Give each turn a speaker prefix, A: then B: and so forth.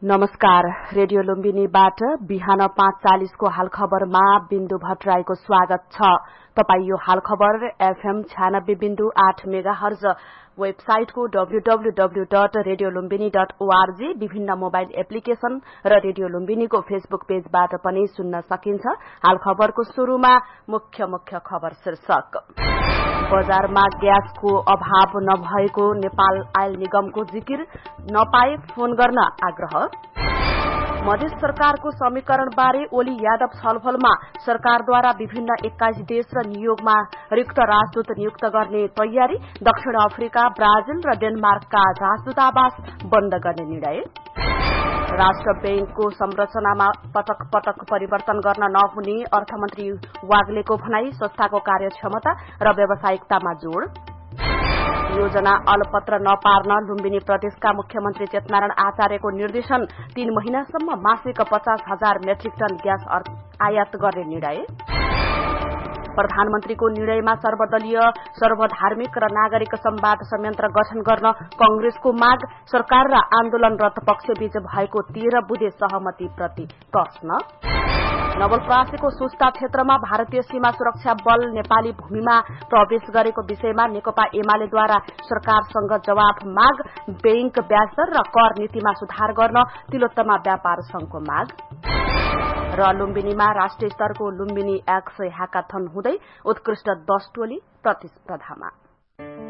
A: नमस्कार। रेडियो लुम्बिनीबाट बिहान 5:40 को हाल खबरमा बिन्दु भट्टराईको स्वागत छ। तपाई यो हाल खबर एफएम 96.8 मेगाहर्ज वेबसाइटको www.radiolumbini.org विभिन्न मोबाइल एप्लिकेशन र रेडियो लुम्बिनीको फेसबुक पेजबाट पनि सुन्न सकिन्छ। हाल खबरको शुरूमा मुख्य खबर शीर्षक। बजारमा ग्यासको अभाव नभएको नेपाल आयल निगमको जिकिर, नपाए फोन गर्न आग्रह। मधेस सरकारको समीकरणबारे ओली यादव छलफलमा सरकारद्वारा विभिन्न 21 देश र नियोगमा रिक्त राजदूत नियुक्त गर्ने तयारी। दक्षिण अफ्रिका, ब्राजिल र डेनमार्कका राजदूतावास बन्द गर्ने निर्णय। राष्ट्र बैंकको संरचनामा पटक परिवर्तन गर्न नहुने अर्थमन्त्री वाग्लेको भनाई। संस्थाको कार्यक्षमता र व्यावसायिकतामा जोड़। योजना अलपत्र नपार्न लुम्बिनी प्रदेशका मुख्यमन्त्री चेतनारायण आचार्यको निर्देशन। 3 महिनासम्म मासिक 50,000 मेट्रिक टन ग्यास आयात गर्ने निर्णय। प्रधानमन्त्रीको निर्णयमा सर्वदलीय, सर्वधार्मिक र नागरिक संवाद संयन्त्र गठन गर्न कंग्रेसको माग। सरकार र आन्दोलनरत पक्षबीच भएको 13 बुँदे सहमतिप्रति प्रश्न। नवलपरासीको सुस्ता क्षेत्रमा भारतीय सीमा सुरक्षा बल नेपाली भूमिमा प्रवेश गरेको विषयमा नेकपा एमालेद्वारा सरकारसँग जवाफ माग। बैंक ब्याज दर र कर नीतिमा सुधार गर्न तिलोत्तमा व्यापार संघको माग। र लुम्बिनीमा राष्ट्रिय स्तरको लुम्बिनी एक्स ह्याकाथन हुँदै उत्कृष्ट 10 टोली प्रतिस्पर्धामा।